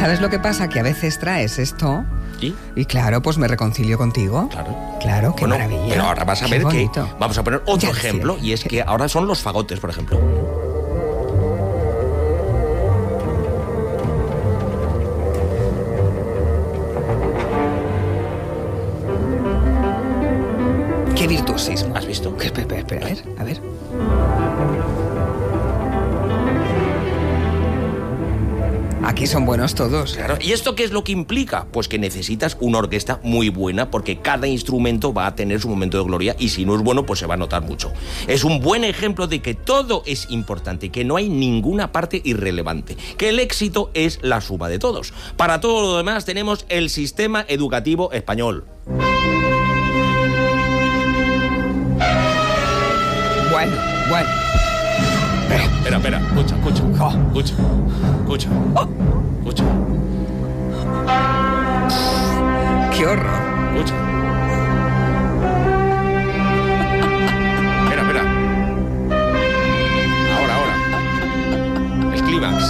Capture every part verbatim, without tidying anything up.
¿Sabes lo que pasa? Que a veces traes esto ¿Y? y claro, pues me reconcilio contigo. Claro. Claro, qué Bueno, maravilla. pero ahora vas a Qué ver que bonito. vamos a poner otro Ya ejemplo, decía. y es que ahora son los fagotes, por ejemplo. Qué virtuosismo. ¿Has visto? Espera, espera, espera, a ver, a ver. Aquí son buenos todos. Claro. ¿Y esto qué es lo que implica? Pues que necesitas una orquesta muy buena, porque cada instrumento va a tener su momento de gloria, y si no es bueno, pues se va a notar mucho. Es un buen ejemplo de que todo es importante, que no hay ninguna parte irrelevante, que el éxito es la suma de todos. Para todo lo demás tenemos el sistema educativo español. Bueno, bueno. Espera, espera, espera. Escucha, escucha. Oh. Escucha. Escucha. Oh. Escucha. Qué horror. Escucha. Espera, espera. Ahora, ahora. El clímax.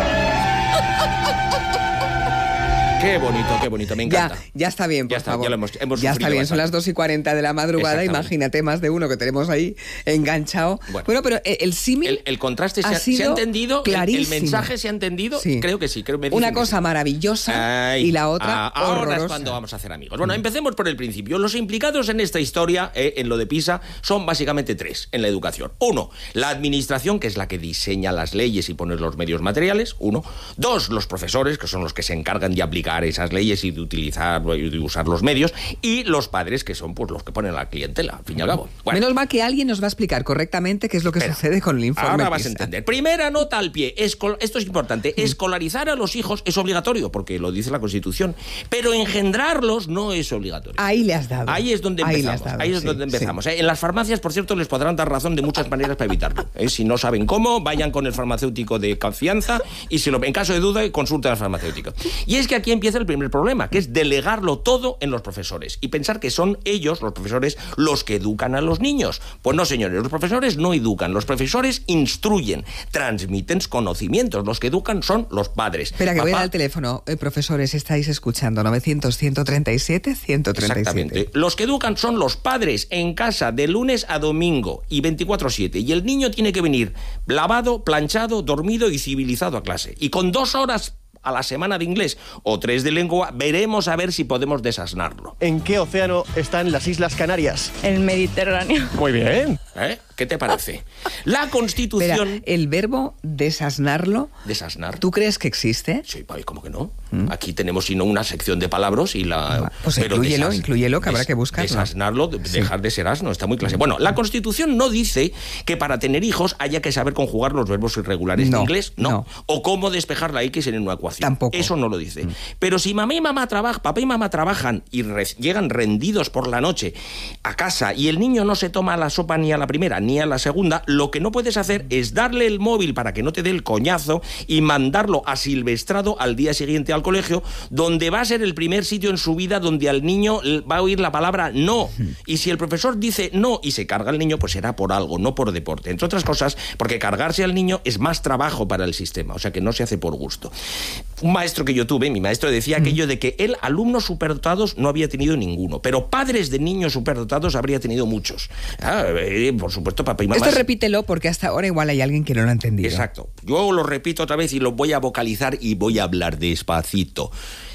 Qué bonito, qué bonito, me encanta. Ya, ya está bien, por Ya está, favor. ya lo hemos- hemos ya sufrido está bien, son bastante. las dos y cuarenta de la madrugada, Exactamente. imagínate más de uno que tenemos ahí enganchado. Bueno. Bueno, pero el, el símil El, el contraste se ha ha, se ha sido entendido, el, el clarísimo. mensaje se ha entendido, Sí. creo que sí. Creo, me dicen Una que cosa sí. maravillosa Ay, y la otra ah, ahora horrorosa. es cuando vamos a hacer amigos. Bueno, empecemos por el principio. Los implicados en esta historia, eh, en lo de PISA, son básicamente tres en la educación. Uno, la administración, que es la que diseña las leyes y pone los medios materiales. Uno. Dos, los profesores, que son los que se encargan de aplicar esas leyes y de utilizar y de usar los medios. Y los padres, que son pues los que ponen a la clientela, al fin y al cabo. Bueno. Menos mal que alguien nos va a explicar correctamente qué es lo que Espera, sucede con el informe ahora vas a PISA. entender. Primera nota al pie. Escol- esto es importante. Escolarizar a los hijos es obligatorio, porque lo dice la Constitución. Pero engendrarlos no es obligatorio. Ahí le has dado. Ahí es donde Ahí le empezamos. has dado, Ahí es sí, donde empezamos. sí. ¿eh? En las farmacias, por cierto, les podrán dar razón de muchas maneras para evitarlo. ¿eh? Si no saben cómo, vayan con el farmacéutico de confianza y si lo, en caso de duda, consulten al farmacéutico. Y es que aquí empieza el primer problema, que es delegarlo todo en los profesores y pensar que son ellos, los profesores, los que educan a los niños. Pues no, señores, los profesores no educan, los profesores instruyen, transmiten conocimientos, los que educan son los padres. Espera, que Papá, voy a dar el teléfono. Eh, profesores, estáis escuchando novecientos, ciento treinta y siete, ciento treinta y siete. Exactamente. Los que educan son los padres en casa de lunes a domingo y veinticuatro siete. Y el niño tiene que venir lavado, planchado, dormido y civilizado a clase. Y con dos horas a la semana de inglés o tres de lengua, veremos a ver si podemos desasnarlo. ¿En qué océano están las Islas Canarias? El Mediterráneo. Muy bien. ¿Eh? ¿Qué te parece? La Espera, Constitución... el verbo desasnarlo, ¿Desasnar? ¿tú crees que existe? Sí, ay, ¿cómo que no? Aquí tenemos sino una sección de palabras y la... Pues pero inclúyelo, desas- inclúyelo, que habrá des- que buscarlo. Desasnarlo, de- dejar de ser asno, está muy clase. Bueno, la Constitución no dice que para tener hijos haya que saber conjugar los verbos irregulares No, de inglés, no. no. O cómo despejar la X en una ecuación. Tampoco. Eso no lo dice. Pero si mamá y mamá trabajan, papá y mamá trabajan y re- llegan rendidos por la noche a casa y el niño no se toma la sopa ni a la primera ni a la segunda, lo que no puedes hacer es darle el móvil para que no te dé el coñazo y mandarlo asilvestrado al día siguiente al colegio, donde va a ser el primer sitio en su vida donde al niño va a oír la palabra no. Y si el profesor dice no y se carga al niño, pues será por algo, no por deporte. Entre otras cosas, porque cargarse al niño es más trabajo para el sistema, o sea que no se hace por gusto. Un maestro que yo tuve, mi maestro decía aquello de que él, alumnos superdotados, no había tenido ninguno, pero padres de niños superdotados habría tenido muchos. Ah, eh, por supuesto, papá y mamá... Esto repítelo porque hasta ahora igual hay alguien que no lo ha entendido. Exacto. Yo lo repito otra vez y lo voy a vocalizar y voy a hablar despacito.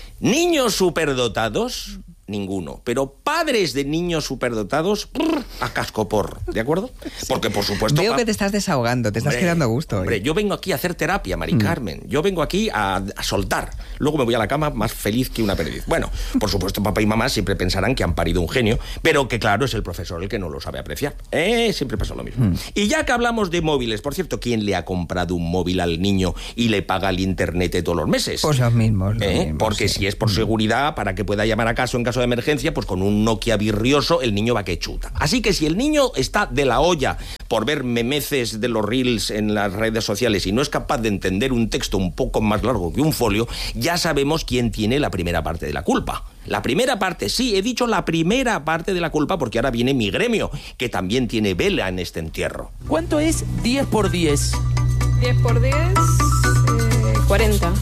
Niños superdotados, ninguno. Pero padres de niños superdotados, brr, a cascopor, ¿de acuerdo? Porque, por supuesto... Veo pa- que te estás desahogando, te estás Hombre, quedando a gusto. Hombre, hoy. yo vengo aquí a hacer terapia, Mari Carmen. Yo vengo aquí a, a soltar. Luego me voy a la cama más feliz que una perdiz. Bueno, por supuesto, papá y mamá siempre pensarán que han parido un genio, pero que claro, es el profesor el que no lo sabe apreciar. Eh, siempre pasa lo mismo. Y ya que hablamos de móviles, por cierto, ¿quién le ha comprado un móvil al niño y le paga el internet de todos los meses? Pues los mismos. los ¿Eh? mismos, Porque sí. si es por seguridad, para que pueda llamar a casa en caso de emergencia, pues con un Nokia virrioso el niño va que chuta. Así que si el niño está de la olla por ver memeces de los reels en las redes sociales y no es capaz de entender un texto un poco más largo que un folio, ya sabemos quién tiene la primera parte de la culpa. La primera parte, sí, he dicho la primera parte de la culpa porque ahora viene mi gremio, que también tiene vela en este entierro. ¿Cuánto es diez por diez? diez por diez, eh, cuarenta.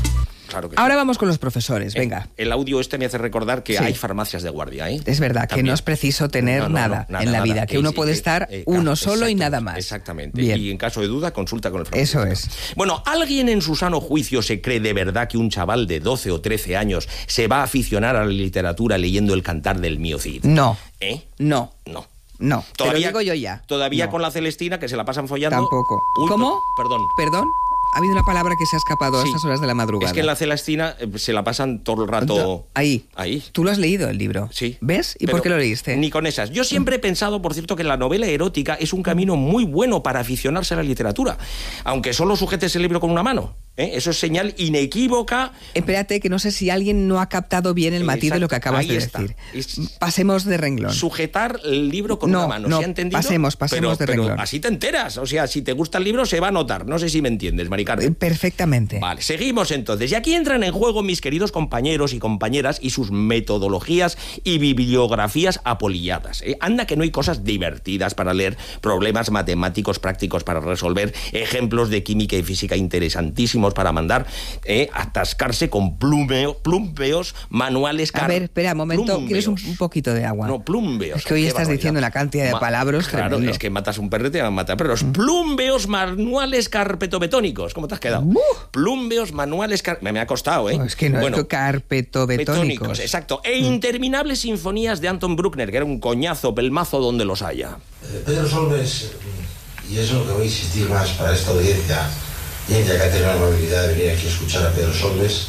Claro que Ahora sí. vamos con los profesores, venga. Eh, el audio este me hace recordar que Sí. hay farmacias de guardia, ¿eh? Es verdad También. que no es preciso tener No, no, nada, no, nada en la nada. vida, que Eh, uno sí, puede eh, estar eh, uno claro, solo y nada exactamente, más. Exactamente. Bien. Y en caso de duda, consulta con el farmacéutico. Eso es. Bueno, ¿alguien en su sano juicio se cree de verdad que un chaval de doce o trece años se va a aficionar a la literatura leyendo el cantar del mío Cid? No, ¿Eh? no, No. no. Te lo digo yo ya. Todavía No. con la Celestina, que se la pasan follando. Tampoco. Uy, ¿Cómo? per- Perdón. ¿Perdón? Ha habido una palabra que se ha escapado a Sí. estas horas de la madrugada. Es que en la Celestina eh, se la pasan todo el rato... Ahí. Ahí. ¿Tú lo has leído, el libro? Sí. ¿Ves? ¿Y Pero por qué lo leíste? Ni con esas. Yo siempre he pensado, por cierto, que la novela erótica es un camino muy bueno para aficionarse a la literatura, aunque solo sujetes el libro con una mano. ¿eh? Eso es señal inequívoca. Espérate, que no sé si alguien no ha captado bien el matiz de lo que Exacto, acabas ahí de está. decir. Es- Pasemos de renglón. Sujetar el libro con No, una mano. no, ¿Se ha entendido? pasemos, pasemos pero, de pero renglón. así te enteras. O sea, si te gusta el libro, se va a notar. No sé si me entiendes, Mari Carmen. Eh, Perfectamente. Vale, seguimos entonces. Y aquí entran en juego mis queridos compañeros y compañeras y sus metodologías y bibliografías apolilladas. ¿eh? Anda que no hay cosas divertidas para leer, problemas matemáticos prácticos para resolver, ejemplos de química y física interesantísimos para mandar, ¿eh? atascarse con plumeo, plumbeos, manuales... A ver, espera, un momento, ¿quieres un, plumbeos. un poquito de agua? No, plumbeos. Es que hoy Qué estás barbaridad. diciendo una cantidad de Ma- palabras Claro, tremendo. es que matas un perro y te van a matar perros. Plumbeos manuales carpetobetónicos. ¿Cómo te has quedado? Uh. Plumbeos manuales... car- Me, me ha costado, ¿eh? Oh, es que no, Bueno, es carpetobetónicos. betónicos, exacto. E interminables sinfonías de Anton Bruckner, que era un coñazo, pelmazo donde los haya. Eh, Pedro Solbes, y es lo que voy a insistir más para esta audiencia, audiencia que ha tenido la amabilidad de venir aquí a escuchar a Pedro Solbes,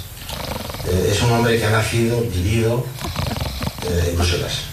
eh, es un hombre que ha nacido, vivido eh, en Bruselas.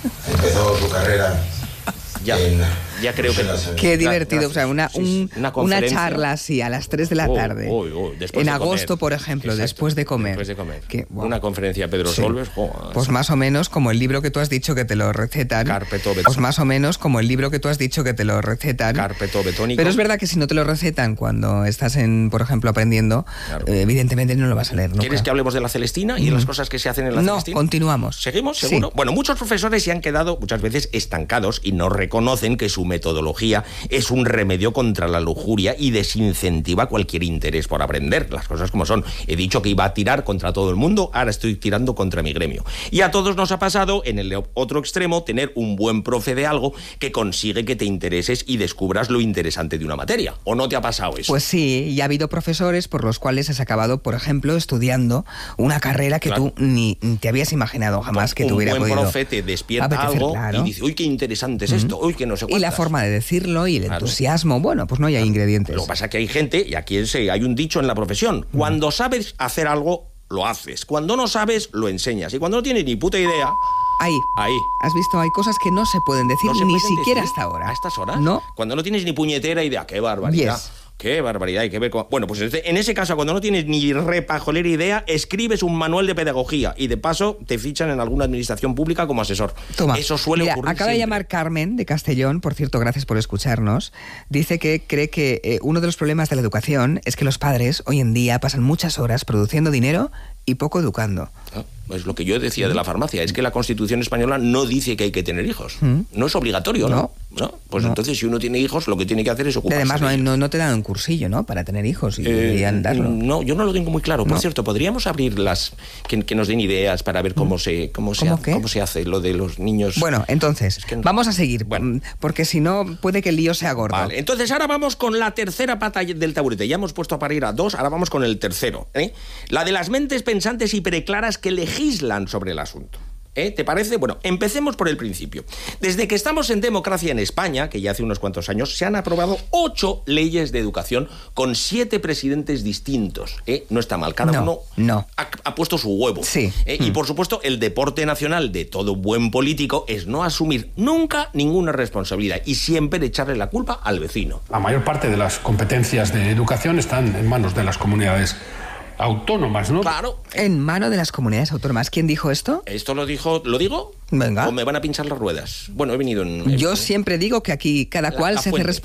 Empezó su carrera Ya, en ya creo que... Bruselas, en- Qué Gracias. divertido, o sea, una, Sí, un- sí. Una una, conferencia. charla así a las tres de la Oh, tarde. oh, oh, después en de agosto, comer. por ejemplo, Exacto, después de comer. Después de comer. Que, wow. Una conferencia a Pedro Sí. Solbes. oh, Pues más o menos como el libro que tú has dicho que te lo recetan. Carpetobetónico. Pues más o menos como el libro que tú has dicho que te lo recetan. Carpetobetónico. Pero es verdad que si no te lo recetan cuando estás en, por ejemplo, aprendiendo, Claro. eh, evidentemente no lo vas a leer nunca. ¿Quieres que hablemos de la Celestina y de las cosas que se hacen en la No, Celestina? continuamos. ¿Seguimos? Sí. ¿Seguro? Bueno, muchos profesores se han quedado muchas veces estancados y no reconocen que su metodología es un remedio contra la lujuria y desincentiva cualquier interés por aprender. Las cosas como son. He dicho que iba a tirar contra todo el mundo, ahora estoy tirando contra mi gremio. Y a todos nos ha pasado, en el otro extremo, tener un buen profe de algo que consigue que te intereses y descubras lo interesante de una materia. ¿O no te ha pasado eso? Pues sí, y ha habido profesores por los cuales has acabado, por ejemplo, estudiando una carrera que Claro. tú ni te habías imaginado jamás que un te hubiera buen podido profe te despierta apetecer, algo claro. y dice, uy, qué interesante es esto, uy, que no sé Y la cuántas. forma de decirlo y el Claro. entusiasmo, bueno, pues no hay ingredientes. Lo que pasa es que hay gente, y aquí se- hay un dicho en la profesión, cuando sabes hacer algo, lo haces. Cuando no sabes, lo enseñas. Y cuando no tienes ni puta idea, Ahí. ahí. Has visto, hay cosas que no se pueden decir No se ni pueden siquiera decir hasta ahora. ¿A estas horas? No. Cuando no tienes ni puñetera idea. ¡Qué barbaridad! Yes. ¡Qué barbaridad! Hay que ver cómo... Bueno, pues en este- en ese caso, cuando no tienes ni repajolera idea, escribes un manual de pedagogía y de paso te fichan en alguna administración pública como asesor. Toma. Eso suele Mira, ocurrir acaba de siempre. llamar Carmen de Castellón, por cierto, gracias por escucharnos. Dice que cree que eh, uno de los problemas de la educación es que los padres hoy en día pasan muchas horas produciendo dinero y poco educando. Ah, es lo que yo decía de la farmacia, es que la Constitución española no dice que hay que tener hijos. No es obligatorio, ¿no? ¿No? Pues No. entonces si uno tiene hijos, lo que tiene que hacer es Y ocuparse además no, de hay- ellos. no, no te dan un cursillo, ¿no? Para tener hijos y Eh, deberían darlo. No, yo no lo tengo muy claro. Por No. cierto, podríamos abrirlas, que, que nos den ideas para ver cómo se, cómo se, ¿Cómo ha- qué? cómo se hace lo de los niños. Bueno, entonces, Es que no- vamos a seguir, Bueno. mm, porque si no puede que el lío sea gordo. Vale, entonces ahora vamos con la tercera pata del taburete. Ya hemos puesto a parir a dos, ahora vamos con el tercero. ¿eh? La de las mentes pensantes y preclaras que legislan sobre el asunto. ¿Eh? ¿Te parece? Bueno, empecemos por el principio. Desde que estamos en democracia en España, que ya hace unos cuantos años, se han aprobado ocho leyes de educación con siete presidentes distintos. ¿eh? No está mal, cada No, uno no. Ha, ha puesto su huevo. Sí. ¿eh? Y por supuesto, el deporte nacional de todo buen político es no asumir nunca ninguna responsabilidad y siempre echarle la culpa al vecino. La mayor parte de las competencias de educación están en manos de las comunidades autónomas, ¿no? Claro. En mano de las comunidades autónomas. ¿Quién dijo esto? ¿Esto lo dijo, lo digo? Venga. ¿O me van a pinchar las ruedas? Bueno, he venido en... Yo en- siempre digo que aquí cada La- cual la se hace fuente.